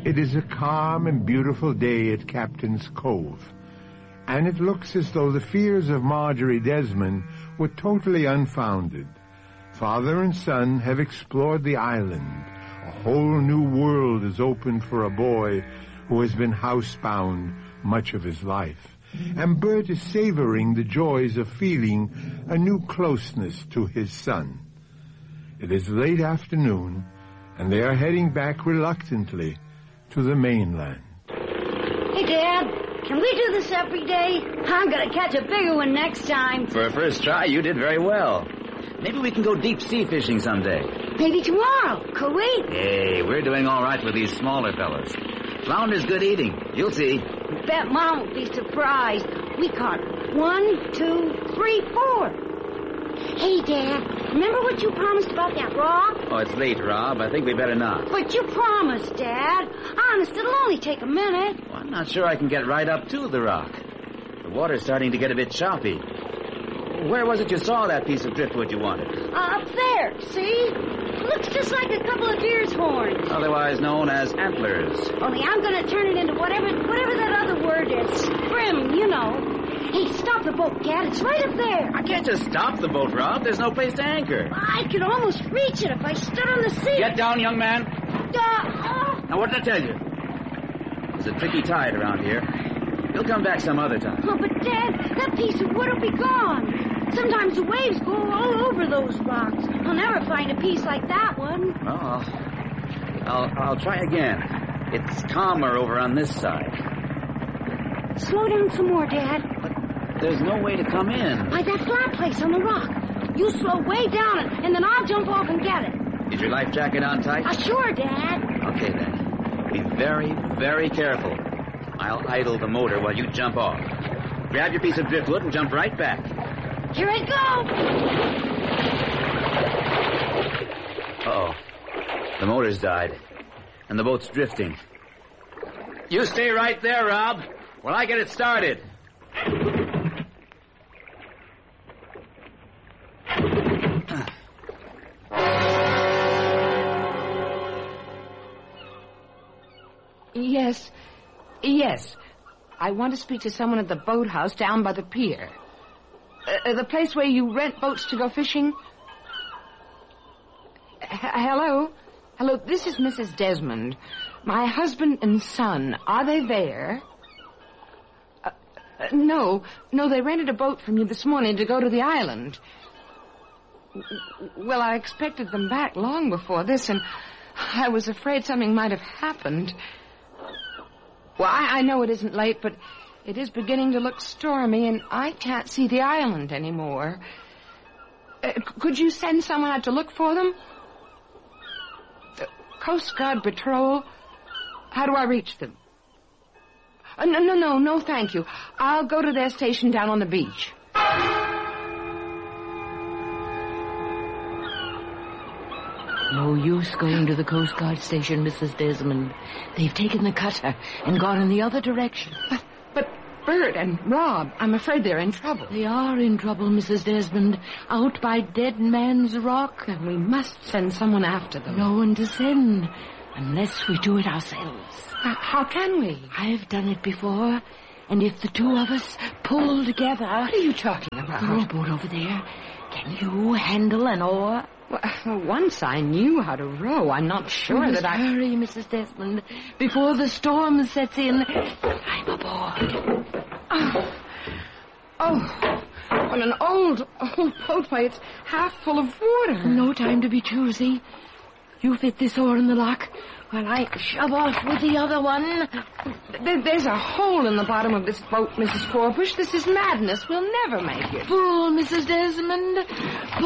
It is a calm and beautiful day at Captain's Cove, and it looks as though the fears of Marjorie Desmond were totally unfounded. Father and son have explored the island. A whole new world is opened for a boy who has been housebound much of his life. And Bert is savoring the joys of feeling a new closeness to his son. It is late afternoon, and they are heading back reluctantly to the mainland. Hey, Dad, can we do this every day? I'm going to catch a bigger one next time. For a first try, you did very well. Maybe we can go deep sea fishing someday. Maybe tomorrow. Could we? Hey, we're doing all right with these smaller fellas. Flounder's good eating. You'll see. Bet Mom will be surprised. We caught 1, 2, 3, 4. Hey, Dad, remember what you promised about that rock? Oh, it's late, Rob. I think we better not. But you promised, Dad. Honest, it'll only take a minute. Well, I'm not sure I can get right up to the rock. The water's starting to get a bit choppy. Where was it you saw that piece of driftwood you wanted? Up there, see? Looks just like a couple of deer's horns. Otherwise known as antlers. Only I'm going to turn it into whatever that other word is. Scrim, you know. Hey, stop the boat, Dad. It's right up there. I can't just stop the boat, Rob. There's no place to anchor. I could almost reach it if I stood on the seat. Get down, young man. Now, what did I tell you? There's a tricky tide around here. He'll come back some other time. Oh, but Dad, that piece of wood will be gone. Sometimes the waves go all over those rocks. I'll never find a piece like that one. Well, I'll try again. It's calmer over on this side. Slow down some more, Dad. But there's no way to come in. By that flat place on the rock. You slow way down and then I'll jump off and get it. Is your life jacket on tight? Sure, Dad. Okay, then. Be very, very careful. I'll idle the motor while you jump off. Grab your piece of driftwood and jump right back. Here I go. Uh-oh. The motor's died, and the boat's drifting. You stay right there, Rob, while I get it started. Yes. I want to speak to someone at the boathouse down by the pier. The place where you rent boats to go fishing? Hello? Hello, this is Mrs. Desmond. My husband and son, are they there? No, they rented a boat from you this morning to go to the island. Well, I expected them back long before this, and I was afraid something might have happened. Well, I know it isn't late, but it is beginning to look stormy, and I can't see the island anymore. Could you send someone out to look for them? The Coast Guard Patrol? How do I reach them? No, thank you. I'll go to their station down on the beach. No use going to the Coast Guard station, Mrs. Desmond. They've taken the cutter and gone in the other direction. But Bert and Rob, I'm afraid they're in trouble. They are in trouble, Mrs. Desmond, out by Dead Man's Rock. And we must send someone after them. No one to send, unless we do it ourselves. How can we? I've done it before, and if the two of us pull together... What are you talking about? The rowboat over there. Can you handle an oar? Well, once I knew how to row. I'm not sure that I... Hurry, Mrs. Desmond, before the storm sets in. I'm aboard. Oh, well, an old boatway. It's half full of water. No time to be choosy. You fit this oar in the lock while I shove off with the other one. There's a hole in the bottom of this boat, Mrs. Forbush. This is madness. We'll never make it. Fool, Mrs. Desmond.